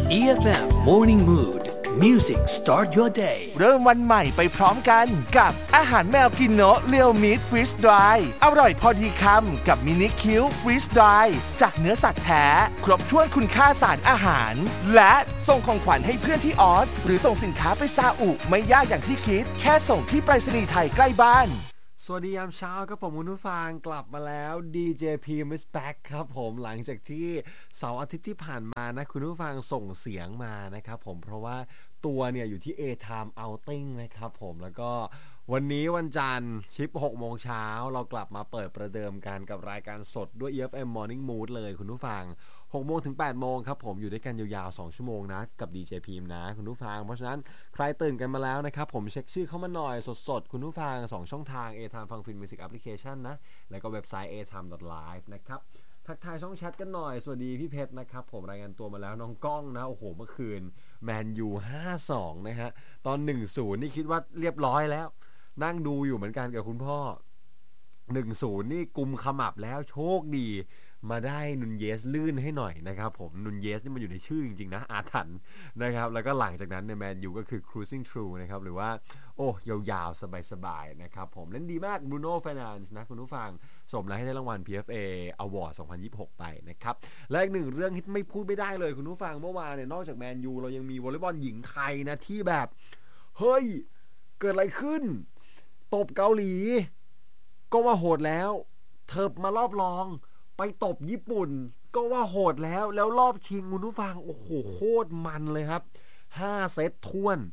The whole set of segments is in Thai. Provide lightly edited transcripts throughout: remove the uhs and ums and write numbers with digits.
EFM Morning Mood Music Start Your Day เริ่มวันใหม่ไปพร้อมกันกับอาหารแมวกินโนะเรียวมิตฟรีสดรายอร่อยพอดีคำกับมินิคิวฟรีสดรายจากเนื้อสัตว์แท้ครบถ้วนคุณค่าสารอาหารและส่งของขวัญให้เพื่อนที่ออสหรือส่งสินค้าไปซาอุไม่ยากอย่างที่คิดแค่ส่งที่ไปรษณีย์ไทยใกล้บ้านสวัสดียามเช้าครับผมคุณผู้ฟังกลับมาแล้ว DJ Pim is back ครับผมหลังจากที่เสาร์อาทิตย์ที่ผ่านมานะคุณผู้ฟังส่งเสียงมานะครับผมเพราะว่าตัวเนี่ยอยู่ที่ A-Time Outing นะครับผมแล้วก็วันนี้วันจันทร์ชิป 6 โมงเช้าเรากลับมาเปิดประเดิมกันกับรายการสดด้วย EFM Morning Mood เลยคุณผู้ฟัง 6 โมงถึง 8 โมงครับผมอยู่ด้วยกันยาวๆ 2 ชั่วโมงนะกับ DJ Pim นะคุณผู้ฟังเพราะฉะนั้นใครตื่นกันมาแล้วนะครับผมเช็คชื่อเข้ามาหน่อยสดๆคุณผู้ฟัง2ช่องทาง A-Time ฟังฟินมิวสิกแอปพลิเคชันนะแล้วก็เว็บไซต์ atime.live นะครับทักทายช่องแชทกันหน่อยสวัสดีพี่เพชรนะครับผมรายงานตัวมาแล้วน้องก้องนะโอ้โหเมื่อคืนแมนยู 5-2 นะฮะตอน 1-0 นี่คิดว่าเรียบร้อยแล้วนั่งดูอยู่เหมือนกันกับคุณพ่อ 1-0 นี่กุมขมับแล้วโชคดีมาได้นุนเยสลื่นให้หน่อยนะครับผมนุนเยสนี่มันอยู่ในชื่อจริงๆนะอาถรรพ์นะครับแล้วก็หลังจากนั้นเนี่ยแมนยูก็คือ cruising through นะครับหรือว่าโอ้ยาวๆสบายๆนะครับผมเล่นดีมากบรูโน่ เฟร์นันเดสนะคุณผู้ฟังสมแล้วให้ได้รางวัล PFA Award 2026 ไปนะครับและอีกหนึ่งเรื่องที่ไม่พูดไม่ได้เลยคุณผู้ฟังเมื่อวานเนี่ยนอกจากแมนยูเรายังมีวอลเลย์บอลหญิงไทยนะที่แบบเฮ้ยเกิดอะไรขึ้นตบเกาหลีก็ว่าโหดแล้วเถิบมารอบรองไปตบญี่ปุ่นก็ว่าโหดแล้วรอบชิงคุณผู้ฟังโอ้โหโคตรมันเลยครับ5เซตท้วน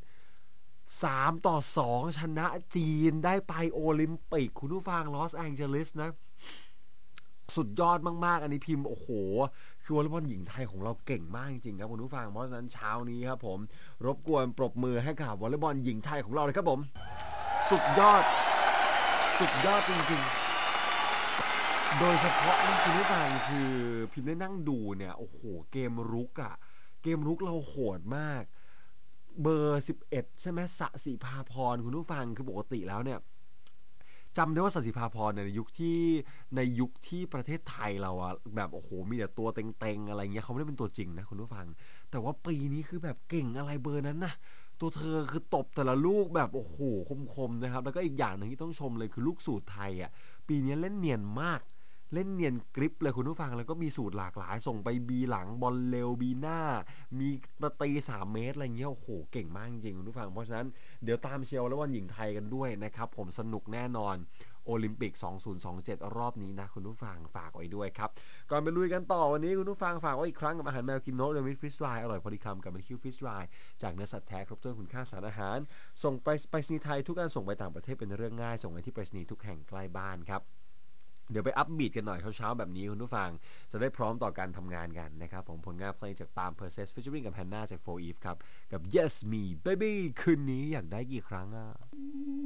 3-2ชนะจีนได้ไปโอลิมปิกคุณผู้ฟังลอสแองเจลิสนะสุดยอดมากๆอันนี้พิมพ์โอ้โหคือวอลเลย์บอลหญิงไทยของเราเก่งมากจริงๆครับคุณผู้ฟังเพราะฉะนั้นเช้านี้ครับผมรบกวนปรบมือให้กับวอลเลย์บอลหญิงไทยของเราเลยครับผมสุดยอดจริงๆโดยเฉพาะนี่คุณผู้ฟังคือพิมพ์ได้นั่งดูเนี่ยโอ้โหเกมรุกเราโหดมากเบอร์11ใช่ไหมสศิภาพรคุณผู้ฟังคือปกติแล้วเนี่ยจำได้ว่าสศิภาพรในยุคที่ประเทศไทยเราอะแบบโอ้โหมีแต่ตัวเต็งๆอะไรเงี้ยเขาไม่ได้เป็นตัวจริงนะคุณผู้ฟังแต่ว่าปีนี้คือแบบเก่งอะไรเบอร์นั้นนะตัวเธอคือตบแต่ละลูกแบบโอ้โหคมๆนะครับแล้วก็อีกอย่างหนึ่งที่ต้องชมเลยคือลูกสูตรไทยอ่ะปีนี้เล่นเนียนมากเล่นเนียนกริปเลยคุณผู้ฟังแล้วก็มีสูตรหลากหลายส่งไปบีหลังบอลเร็วบีหน้ามีประตี3 เมตรอะไรเงี้ยโอ้โหเก่งมากจริงคุณผู้ฟังเพราะฉะนั้นเดี๋ยวตามเชียร์แล้ววันหญิงไทยกันด้วยนะครับผมสนุกแน่นอนโอลิมปิก2027รอบนี้นะคุณผู้ฟังฝากไว้ด้วยครับก่อนไปลุยกันต่อวันนี้คุณผู้ฟังฝากไว้อีกครั้งกับอาหารแมวกินโนะเดอะมิทฟิชฟรายอร่อยพอดีคำกับมันคิวฟิชฟรายจากเนื้อสัตว์แท้ครบถ้วนคุณค่าสารอาหารส่งไปไปรษณีย์ไทยทุกการส่งไปต่างประเทศเป็นเรื่องง่ายส่งไปที่ไปรษณีย์ทุกแห่งใกล้บ้านครับเดี๋ยวไปอัปบีทกันหน่อยเช้าๆแบบนี้คุณผู้ฟังจะได้พร้อมต่อการทำงานกันนะครับผมผลงานเพลงจากปาล์มเพอร์เซสฟิชเชอริ่งกับแฮนนาจาก 4 Eve ครับกับ Yes Me Baby คืนนี้อยากได้กี่ครั้งอ่ะ